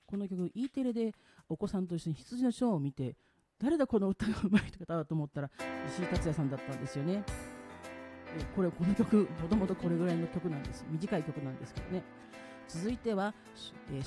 この曲 E テレでお子さんと一緒に羊のショーを見て、誰だこの歌がうまい方だと思ったら石井達也さんだったんですよね。この曲もともとこれぐらいの曲なんです。短い曲なんですけどね。続いては、